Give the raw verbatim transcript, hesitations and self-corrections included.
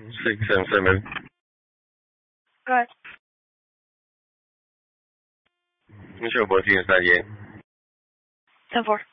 Six seven seven. Go ahead. What's your boy's unit ninety-eight? ten four.